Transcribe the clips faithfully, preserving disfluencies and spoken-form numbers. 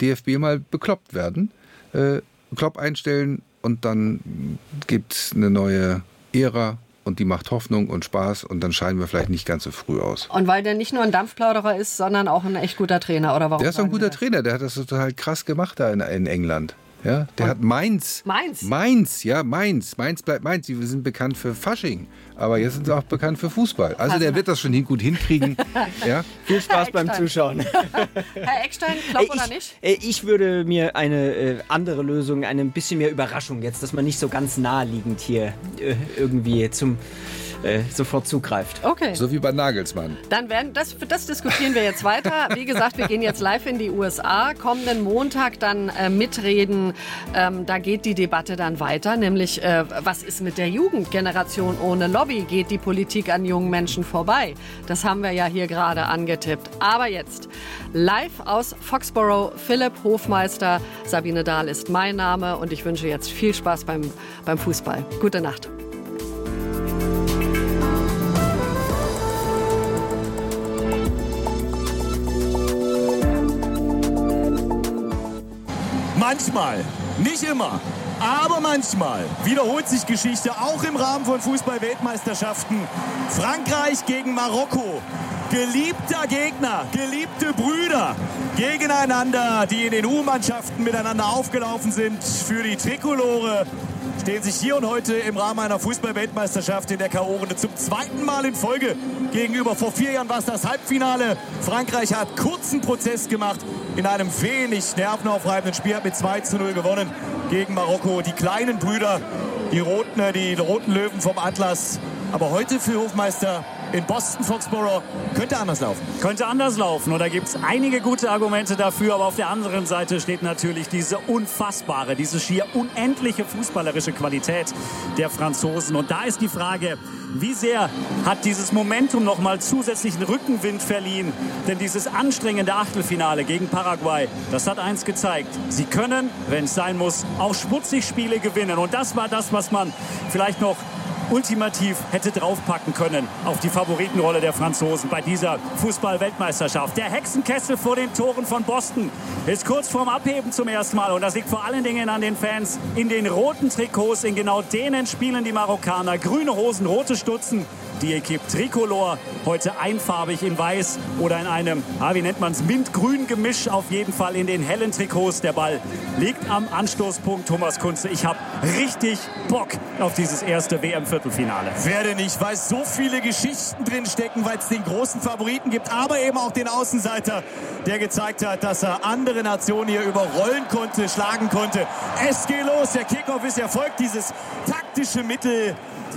D F B mal bekloppt werden. Äh, Klopp einstellen und dann gibt es eine neue Ära und die macht Hoffnung und Spaß und dann scheiden wir vielleicht nicht ganz so früh aus. Und weil der nicht nur ein Dampfplauderer ist, sondern auch ein echt guter Trainer, oder warum? Der ist doch ein guter Trainer, der hat das total krass gemacht da in, in England. Ja, der und hat Mainz. Mainz? Mainz, ja, Mainz. Mainz bleibt Mainz. Wir sind bekannt für Fasching, aber jetzt sind sie auch bekannt für Fußball. Also der wird das schon hin, gut hinkriegen. Ja? Viel Spaß beim Zuschauen. Herr Eckstein, Klopp oder nicht? Ich würde mir eine äh, andere Lösung, eine ein bisschen mehr Überraschung jetzt, dass man nicht so ganz naheliegend hier äh, irgendwie zum äh, sofort zugreift. Okay. So wie bei Nagelsmann. Dann werden das, das diskutieren wir jetzt weiter. Wie gesagt, wir gehen jetzt live in die U S A. Kommenden Montag dann äh, mitreden. Ähm, da geht die Debatte dann weiter, nämlich äh, was ist mit der Jugendgeneration ohne Lobby? Geht die Politik an jungen Menschen vorbei? Das haben wir ja hier gerade angetippt. Aber jetzt live aus Foxborough, Philipp Hofmeister, Sabine Dahl ist mein Name und ich wünsche jetzt viel Spaß beim, beim Fußball. Gute Nacht. Manchmal, nicht immer, aber manchmal wiederholt sich Geschichte auch im Rahmen von Fußball-Weltmeisterschaften. Frankreich gegen Marokko. Geliebter Gegner, geliebte Brüder gegeneinander, die in den U-Mannschaften miteinander aufgelaufen sind. Für die Trikolore stehen sich hier und heute im Rahmen einer Fußball-Weltmeisterschaft in der K O-Runde zum zweiten Mal in Folge gegenüber. Vor vier Jahren war es das Halbfinale. Frankreich hat kurzen Prozess gemacht in einem wenig nervenaufreibenden Spiel, hat mit zwei zu null gewonnen gegen Marokko. Die kleinen Brüder, die roten, die roten Löwen vom Atlas. Aber heute für Hofmeister in Boston, Foxborough, könnte anders laufen. Könnte anders laufen und da gibt es einige gute Argumente dafür, aber auf der anderen Seite steht natürlich diese unfassbare, diese schier unendliche fußballerische Qualität der Franzosen. Und da ist die Frage, wie sehr hat dieses Momentum nochmal zusätzlichen Rückenwind verliehen? Denn dieses anstrengende Achtelfinale gegen Paraguay, das hat eins gezeigt. Sie können, wenn es sein muss, auch schmutzig Spiele gewinnen. Und das war das, was man vielleicht noch ultimativ hätte draufpacken können auf die Favoritenrolle der Franzosen bei dieser Fußball-Weltmeisterschaft. Der Hexenkessel vor den Toren von Boston ist kurz vorm Abheben zum ersten Mal. Und das liegt vor allen Dingen an den Fans in den roten Trikots. In genau denen spielen die Marokkaner. Grüne Hosen, rote Stutzen. Die Equipe Tricolore heute einfarbig in weiß oder in einem, ah, wie nennt man es, Mint-Grün Gemisch, auf jeden Fall in den hellen Trikots. Der Ball liegt am Anstoßpunkt. Thomas Kunze, ich habe richtig Bock auf dieses erste W M-Viertelfinale. Wer denn nicht, weil so viele Geschichten drin stecken, weil es den großen Favoriten gibt, aber eben auch den Außenseiter, der gezeigt hat, dass er andere Nationen hier überrollen konnte, schlagen konnte. Es geht los, der Kickoff ist erfolgt, dieses taktische Mittel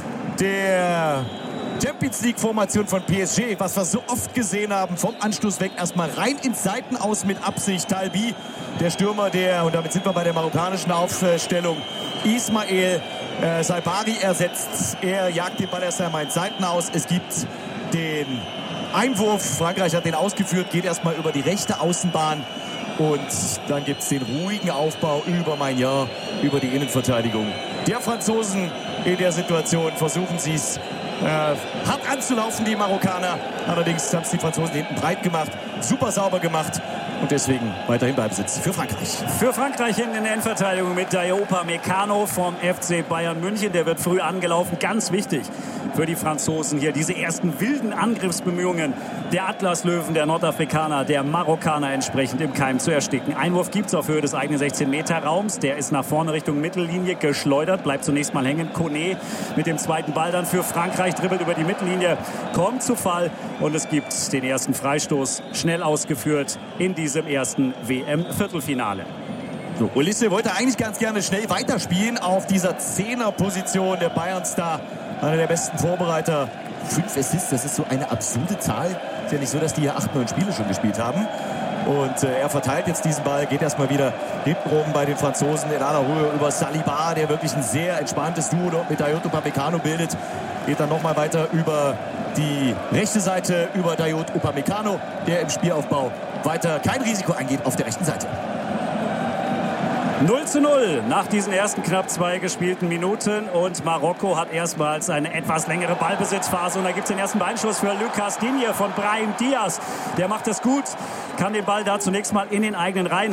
der Champions League-Formation von P S G, was wir so oft gesehen haben, vom Anstoß weg erstmal rein ins Seitenaus mit Absicht. Talbi, der Stürmer, der, und damit sind wir bei der marokkanischen Aufstellung, Ismail äh, Saibari ersetzt. Er jagt den Ball erst einmal ins Seitenaus. Es gibt den Einwurf. Frankreich hat den ausgeführt, geht erstmal über die rechte Außenbahn. Und dann gibt es den ruhigen Aufbau über Maignan, über die Innenverteidigung der Franzosen. In der Situation versuchen sie es äh, hart anzulaufen, die Marokkaner. Allerdings haben es die Franzosen hinten breit gemacht, super sauber gemacht. Und deswegen weiterhin Ballbesitz für Frankreich. Für Frankreich in der Endverteidigung mit Dayot Upamecano vom F C Bayern München. Der wird früh angelaufen. Ganz wichtig für die Franzosen hier. Diese ersten wilden Angriffsbemühungen der Atlaslöwen, der Nordafrikaner, der Marokkaner entsprechend im Keim zu ersticken. Einwurf gibt es auf Höhe des eigenen sechzehn Meter Raums. Der ist nach vorne Richtung Mittellinie geschleudert. Bleibt zunächst mal hängen. Kone mit dem zweiten Ball dann für Frankreich. Dribbelt über die Mittellinie. Kommt zu Fall. Und es gibt den ersten Freistoß. Schnell ausgeführt in diesem ersten W M-Viertelfinale. So, Ulisse wollte eigentlich ganz gerne schnell weiterspielen auf dieser Zehner-Position. Der Bayern-Star, einer der besten Vorbereiter. Fünf Assists, das ist so eine absurde Zahl. Ist ja nicht so, dass die hier acht, neun Spiele schon gespielt haben. Und äh, er verteilt jetzt diesen Ball, geht erstmal wieder hintenrum bei den Franzosen in aller Ruhe über Saliba, der wirklich ein sehr entspanntes Duo dort mit Dayot Upamecano bildet. Geht dann nochmal weiter über die rechte Seite, über Dayot Upamecano, der im Spielaufbau weiter kein Risiko eingeht auf der rechten Seite. null zu null nach diesen ersten knapp zwei gespielten Minuten und Marokko hat erstmals eine etwas längere Ballbesitzphase und da gibt es den ersten Beinschuss für Lucas Digne von Brahim Diaz. Der macht das gut, kann den Ball da zunächst mal in den eigenen Reihen